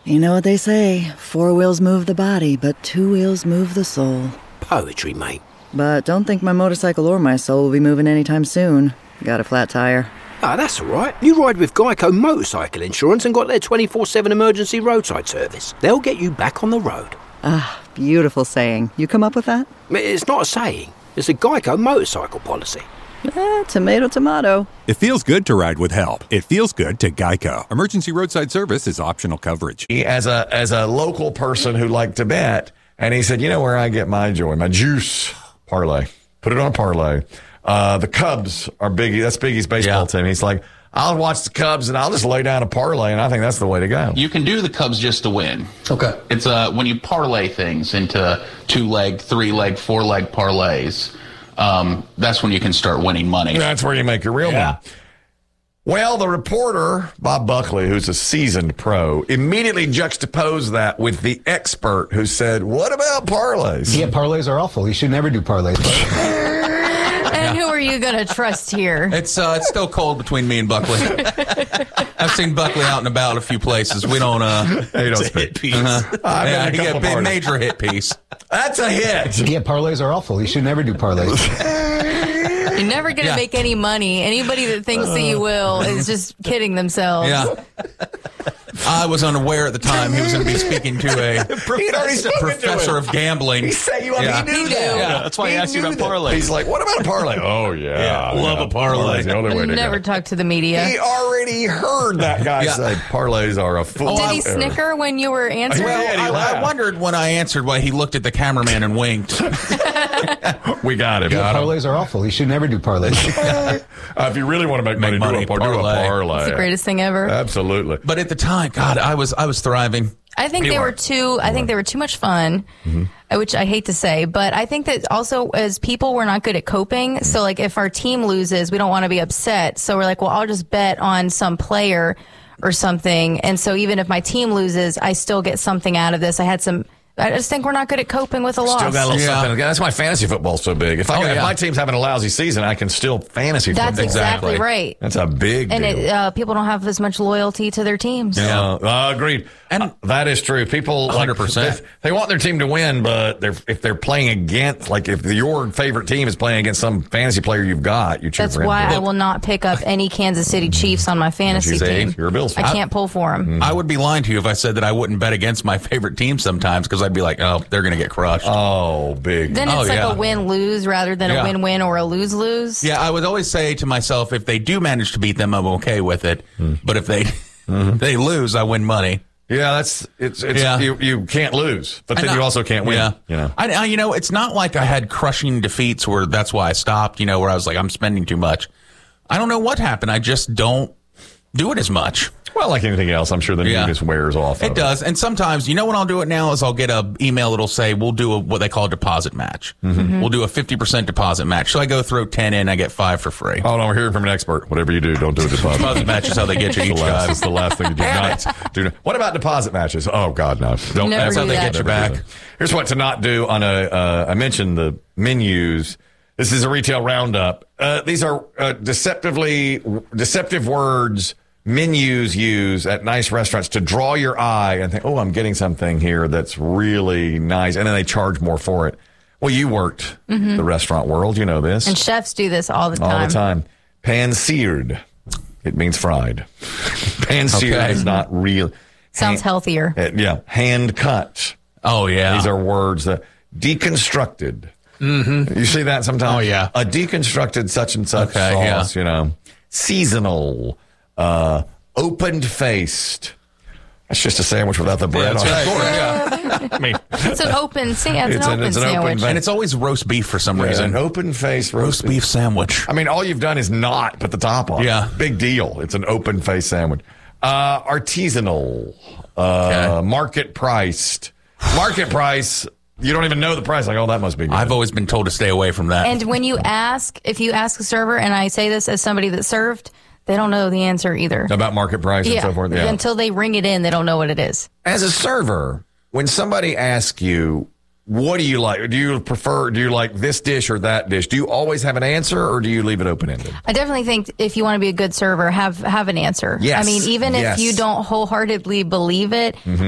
You know what they say, 4 wheels move the body, but 2 wheels move the soul. Poetry, mate. But don't think my motorcycle or my soul will be moving anytime soon. Got a flat tire. Ah, that's all right. You ride with Geico Motorcycle Insurance and got their 24/7 emergency roadside service. They'll get you back on the road. Ah, beautiful saying. You come up with that? It's not a saying. It's a Geico motorcycle policy. Tomato, tomato. It feels good to ride with help. It feels good to Geico. Emergency roadside service is optional coverage. As a local person who liked to bet, and he said, you know where I get my joy, my juice? Parlay. Put it on a parlay. The Cubs are Biggie. That's Biggie's baseball team. He's like, I'll watch the Cubs and I'll just lay down a parlay, and I think that's the way to go. You can do the Cubs just to win. Okay. It's when you parlay things into 2-leg, 3-leg, 4-leg parlays. That's when you can start winning money. That's where you make your real money. Well, the reporter, Bob Buckley, who's a seasoned pro, immediately juxtaposed that with the expert who said, what about parlays? Yeah, parlays are awful. You should never do parlays. And who are you going to trust here? It's still cold between me and Buckley. I've seen Buckley out and about a few places. We don't hit piece. He got a big major hit piece. That's a hit. Yeah, parlays are awful. You should never do parlays. You're never going to make any money. Anybody that thinks that you will is just kidding themselves. Yeah. I was unaware at the time he was going to be speaking to a professor of gambling. He said you knew that. Yeah, that's why he asked you about parlays. He's like, what about a parlay? Oh, yeah. Love a parlay. The only way to Never go. talk to the media. He already heard that guy say parlays are a fool. Did he snicker when you were answering? Well, I wondered when I answered why he looked at the cameraman and winked. We got him. Yeah, parlays are awful. You should never do parlays. If you really want to make money, do a parlay. It's the greatest thing ever. Absolutely. But at the time, God, I was thriving. I think they were too much fun, which I hate to say, but I think that also as people, we're not good at coping. So like if our team loses, we don't want to be upset. So we're like, well, I'll just bet on some player or something. And so even if my team loses, I still get something out of this. I just think we're not good at coping with a loss. Still got a little something. That's why fantasy football's so big. If my team's having a lousy season, I can still fantasy football. That's exactly right. That's a big deal. And people don't have as much loyalty to their teams. Yeah, agreed. And that is true. People 100%. They want their team to win, but if they're playing against, like if your favorite team is playing against some fantasy player you've got, you choose. That's why I will not pick up any Kansas City Chiefs on my fantasy team. You're a Bills fan. I can't pull for them. I would be lying to you if I said that I wouldn't bet against my favorite team sometimes because I'd be like, oh, they're going to get crushed. Oh, big. Then it's a win-lose rather than a win-win or a lose-lose. Yeah, I would always say to myself, if they do manage to beat them, I'm okay with it. But if they lose, I win money. Yeah, you can't lose, but then you also can't win. Yeah. You know. I it's not like I had crushing defeats where that's why I stopped, where I was like, I'm spending too much. I don't know what happened. I just don't do it as much. Well, like anything else, I'm sure the newness wears off. It does. And sometimes, when I'll do it now is I'll get an email that'll say, we'll do what they call a deposit match. We'll do a 50% deposit match. So I go throw 10 in, I get 5 for free. Oh, no, we're hearing from an expert. Whatever you do, don't do a deposit. Deposit match is how they get you each time. It's the last thing you do. Not do. What about deposit matches? Oh, God, no. That's how they get you back. Here's what to not do on I mentioned the menus. This is a retail roundup. These are deceptive words menus use at nice restaurants to draw your eye and think, oh, I'm getting something here that's really nice. And then they charge more for it. Well, you worked the restaurant world. You know this. And chefs do this all the time. All the time. Pan-seared. It means fried. Pan-seared is not real. Sounds healthier. Hand cut. Oh, yeah. These are words that deconstructed. You see that sometimes? Oh, yeah. A deconstructed such and such sauce, Seasonal. Open-faced. That's just a sandwich without the bread on it. I mean, it's an open sandwich. And it's always roast beef for some reason. An open-faced roast beef sandwich. I mean, all you've done is not put the top on. Yeah. Big deal. It's an open-faced sandwich. Artisanal. Market priced. Market price. You don't even know the price. Like, oh, that must be good. I've always been told to stay away from that. And when if you ask a server, and I say this as somebody that served, they don't know the answer either. About market price and so forth? Yeah. Until they ring it in, they don't know what it is. As a server, when somebody asks you, what do you like? Do you like this dish or that dish? Do you always have an answer or do you leave it open-ended? I definitely think if you want to be a good server, have an answer. Yes. I mean, even if you don't wholeheartedly believe it,